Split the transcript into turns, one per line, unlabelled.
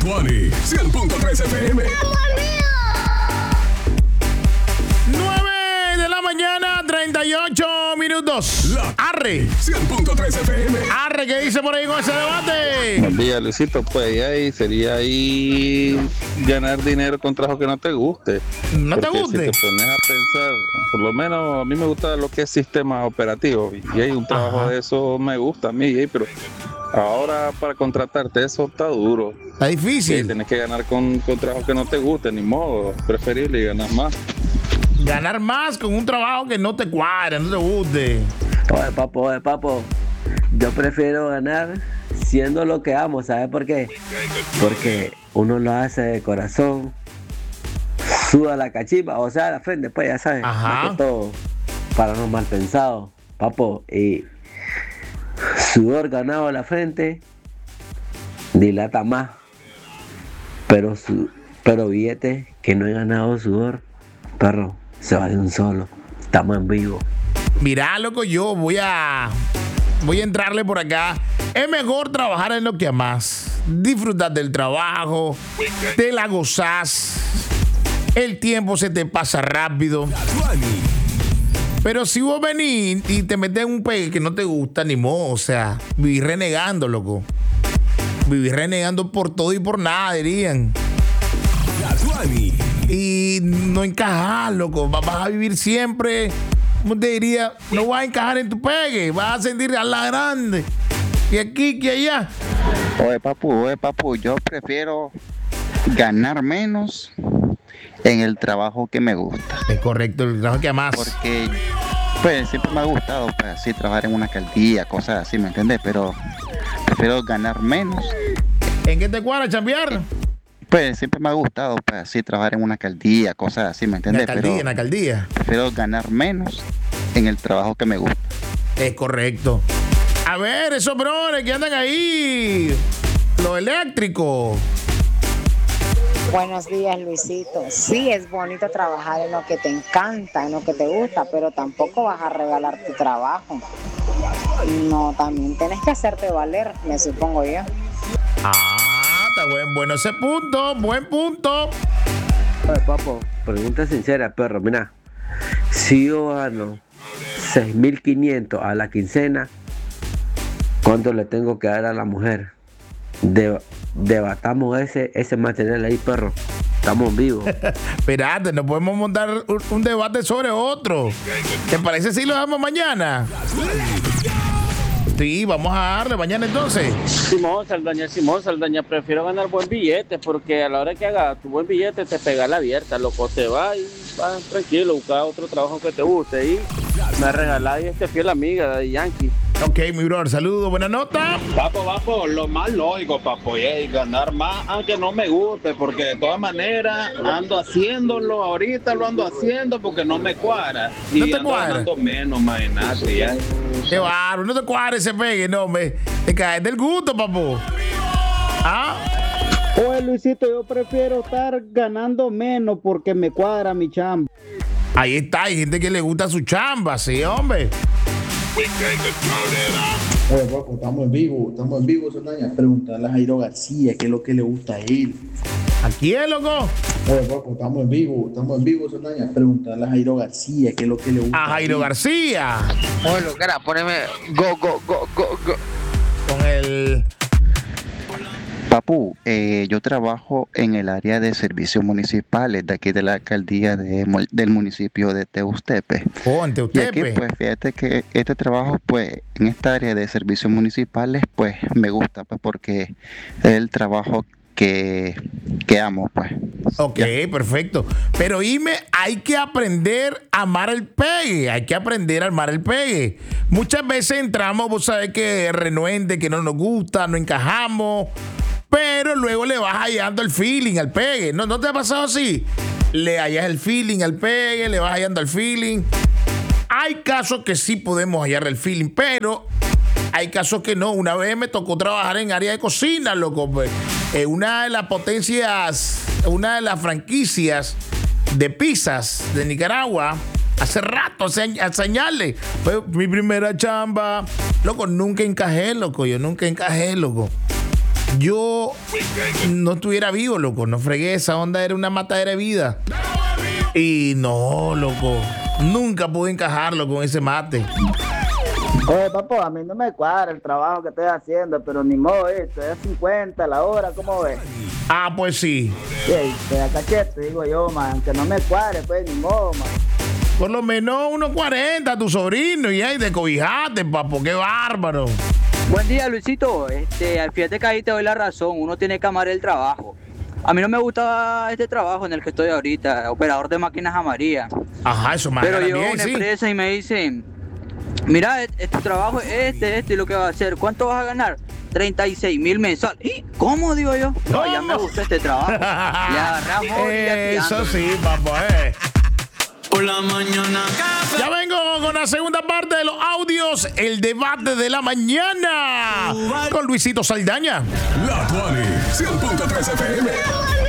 Tuani, 100.3 FM.
9 de la mañana, 38 minutos. Arre.
100.3 FM.
Arre, ¿qué dice por ahí con ese debate?
Buen día, Luisito. Pues ahí sería ahí ganar dinero con trabajo que no te guste.
¿No te
Porque
guste?
Si te pones a pensar, por lo menos a mí me gusta lo que es sistemas operativos. Y hay un trabajo de eso me gusta a mí, pero ahora para contratarte eso está duro.
Está difícil.
Sí, tienes que ganar con trabajo que no te guste, ni modo. Preferible ganar más.
Ganar más con un trabajo que no te cuadra, no te guste.
Oye, papo, yo prefiero ganar siendo lo que amo, ¿sabes por qué? Porque uno lo hace de corazón, suda la cachimba, o sea, la frente, pues ya sabes, más que todo, para los mal pensados, papo, y sudor ganado a la frente, dilata más, pero billete que no he ganado sudor, perro, se va de un solo, estamos en vivo.
Mirá, loco, yo voy a entrarle por acá. Es mejor trabajar en lo que amás. Disfrutar del trabajo, te la gozás, el tiempo se te pasa rápido. Pero si vos venís y te metes en un pegue que no te gusta, ni modo, o sea, vivís renegando, loco. Vivís renegando por todo y por nada, dirían. Y no encajás, loco. Vas a vivir siempre, ¿cómo te diría? No vas a encajar en tu pegue. Vas a sentir a la grande. Que aquí, que allá.
Oye, papu, yo prefiero ganar menos en el trabajo que me gusta.
Es correcto, el trabajo que amás.
Porque, pues, siempre me ha gustado, pues, así, trabajar en una alcaldía, cosas así, ¿me entiendes? Pero prefiero ganar menos.
¿En qué te cuadra, chambear?
Pues, siempre me ha gustado, pues, así, trabajar en una alcaldía, cosas así, ¿me entiendes?
En la alcaldía.
Prefiero ganar menos en el trabajo que me gusta.
Es correcto. A ver, esos brones que andan ahí, lo eléctrico.
Buenos días, Luisito. Sí, es bonito trabajar en lo que te encanta, en lo que te gusta, pero tampoco vas a regalar tu trabajo. No, también tienes que hacerte valer, me supongo yo.
Está bueno ese punto, buen punto.
Oye, papo, pregunta sincera, perro, mira, si yo gano 6.500 a la quincena, ¿cuánto le tengo que dar a la mujer? Debatamos ese material ahí, perro. Estamos vivos.
Espérate, no podemos montar un debate sobre otro. ¿Te parece si lo damos mañana? Sí, vamos a darle mañana entonces.
Simón Saldaña, prefiero ganar buen billete porque a la hora que hagas tu buen billete te pega la abierta, loco, te vas y vas tranquilo, buscar otro trabajo que te guste y me regalás y este fiel amiga de Yankee.
Ok, mi brother, saludos, buena nota.
Papo, lo más lógico, papo, es ganar más, aunque no me guste, porque de todas maneras ando haciéndolo, ahorita lo ando haciendo porque no me cuadra. Y
no te
ando
cuadra.
ganando menos, imagínate, ya.
Qué bárbaro, no te cuadra ese pegue, no, te caes del gusto, papo.
Oye, Luisito, yo prefiero estar ganando menos porque me cuadra mi chamba.
Ahí está, hay gente que le gusta su chamba, sí, hombre.
Oye, papo, estamos en vivo, Saldaña. Preguntarle a Jairo García qué es lo que le gusta a él.
¿A quién, loco?
Oye, papo, estamos en vivo, Saldaña. Preguntarle a Jairo García qué es lo que le gusta
a Jairo García.
Oye, loquera, poneme go.
Con el...
Papu, yo trabajo en el área de servicios municipales de aquí de la alcaldía del municipio de Teustepe.
En Teustepe.
Y aquí, pues, fíjate que este trabajo, pues, en esta área de servicios municipales, pues, me gusta, pues, porque es el trabajo que amo, pues.
Ok, ya. Perfecto. Pero hay que aprender a amar el pegue. Hay que aprender a armar el pegue. Muchas veces entramos, vos sabés que renuente, que no nos gusta, no encajamos. Pero luego le vas hallando el feeling al pegue. ¿No te ha pasado así? Le hallas el feeling al pegue, le vas hallando el feeling. Hay casos que sí podemos hallar el feeling, pero hay casos que no. Una vez me tocó trabajar en área de cocina, loco. Una de las franquicias de pizzas de Nicaragua, hace rato, hace años. Fue mi primera chamba. Loco, nunca encajé, loco. yo no estuviera vivo, loco. No fregué, esa onda era una matadera de vida. Y no, loco, nunca pude encajarlo con ese mate.
Oye, papo, a mí no me cuadra el trabajo que estoy haciendo, pero ni modo, estoy a 50 la hora, ¿cómo ves?
Ah, pues sí.
Sí, te da cachete, digo yo, man, aunque no me cuadre, pues ni modo, man.
Por lo menos unos 40, tu sobrino, y ahí te cobijaste, papo, qué bárbaro.
Buen día, Luisito. Fíjate que ahí te doy la razón, uno tiene que amar el trabajo. A mí no me gusta este trabajo en el que estoy ahorita, operador de máquinas amarillas.
Ajá, eso me
Pero
gana
yo
bien,
una
sí.
empresa y me dicen, mira, tu trabajo es este y lo que vas a hacer. ¿Cuánto vas a ganar? 36,000 mensual. ¿Y cómo, digo yo? No, ya me gustó este trabajo. Le agarramos
Eso sí, papo,
Por la mañana.
Ya vengo con la segunda parte de los audios, el debate de la mañana con Luisito Saldaña.
La Tuani, 100.3 FM.